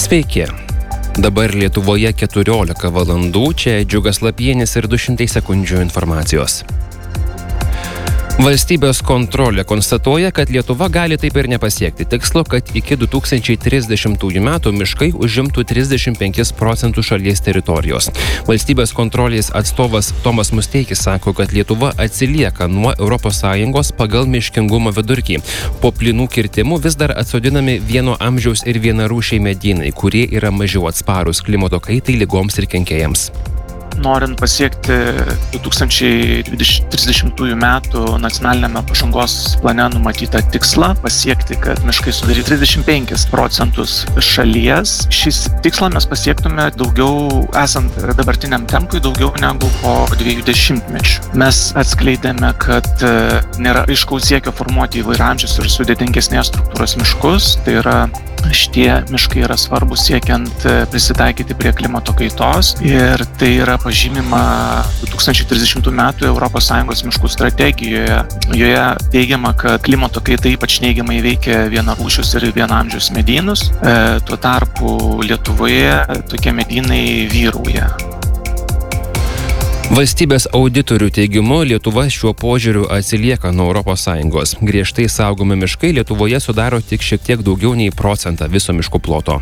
Sveiki. Dabar Lietuvoje 14 valandų, čia Džiugas Lapienis ir 200 sekundžių informacijos. Valstybės kontrolė konstatuoja, kad Lietuva gali taip ir nepasiekti tikslo, kad iki 2030 metų miškai užimtų 35% šalies teritorijos. Valstybės kontrolės atstovas Tomas Musteikis sako, kad Lietuva atsilieka nuo ES pagal miškingumo vidurkį. Po plynų kirtimų vis dar atsodinami vieno amžiaus ir vienarūšiai medynai, kurie yra mažiau atsparūs klimato kaitai, ligoms ir kenkėjams. Norint pasiekti 2030 metų nacionalinėme pažangos plane numatytą tikslą, pasiekti, kad miškai sudarytų 35% šalies. Šis tikslą mes pasiektume daugiau, esant dabartiniam tempui, daugiau negu po 2 dešimtmečių. Mes atskleidėme, kad nėra aiškaus siekio formuoti įvairiamžius ir sudėtingesnės struktūros miškus. Tai yra, šitie miškai yra svarbus siekiant prisitaikyti prie klimato kaitos ir tai yra pažymima 2030 metų ES miškų strategijoje. Joje teigiama, kad klimato kaita ypač neigiamai veikia vienarūšius ir vienamžius medynus. Tuo tarpu Lietuvoje tokie medynai vyrauja. Valstybės auditorių teigimu Lietuva šiuo požiūriu atsilieka nuo ES. Griežtai saugomi miškai Lietuvoje sudaro tik šiek tiek daugiau nei 1% viso miškų ploto.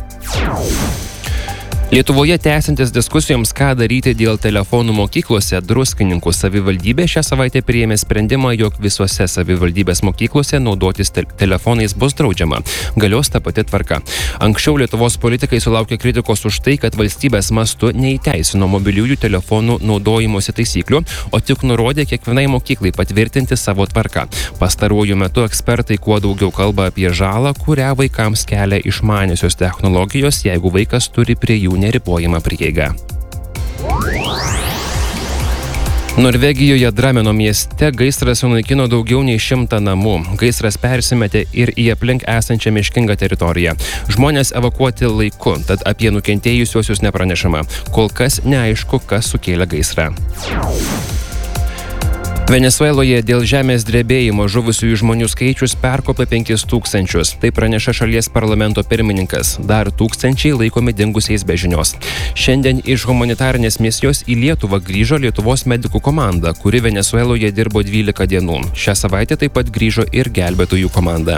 Lietuvoje tęsiantis diskusijoms, ką daryti dėl telefonų mokyklose, Druskininkų savivaldybė šią savaitę priėmė sprendimą, jog visose savivaldybės mokyklose naudotis telefonais bus draudžiama. Galios ta pati tvarka. Anksčiau Lietuvos politikai sulaukė kritikos už tai, kad valstybės mastu neįteisino mobiliųjų telefonų naudojimosi taisyklių, o tik nurodė kiekvienai mokyklai patvirtinti savo tvarką. Pastaruoju metu ekspertai kuo daugiau kalba apie žalą, kurią vaikams kelia išmaniosios technologijos, jeigu vaikas turi prie jų neribojama prieiga. Norvegijoje Drameno mieste gaisras sunaikino daugiau nei 100 namų. Gaisras persimetė ir į aplink esančią miškingą teritoriją. Žmonės evakuoti laiku, tad apie nukentėjusiuosius nepranešama. Kol kas neaišku, kas sukėlė gaisrą. Venesueloje dėl žemės drebėjimo žuvusiųjų žmonių skaičius perkopė 5000. Tai praneša šalies parlamento pirmininkas. Dar tūkstančiai laikomi dingusiais be žinios. Šiandien iš humanitarinės misijos į Lietuvą grįžo Lietuvos medikų komanda, kuri Venesueloje dirbo 12 dienų. Šią savaitę taip pat grįžo ir gelbėtojų komanda.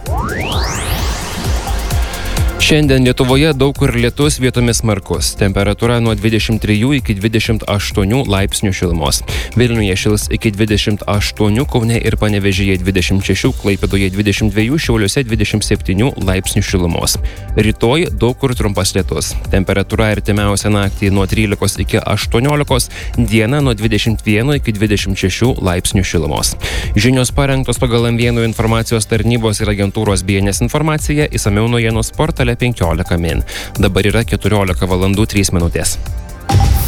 Šiandien Lietuvoje daug kur lietus, vietomis smarkus. Temperatūra nuo 23 iki 28 laipsnių šilumos. Vilniuje šils iki 28, Kaune ir Panevėžyje 26, Klaipėdoje 22, Šiauliuose 27 laipsnių šilumos. Rytoj daug kur trumpas lietus. Temperatūra artimiausią naktį nuo 13 iki 18, dieną nuo 21 iki 26 laipsnių šilumos. Žinios parengtos pagal M1 informacijos tarnybos ir agentūros BNS informaciją, išsamiau naujienų portale 15 min. Dabar yra 14 valandų 3 minutės.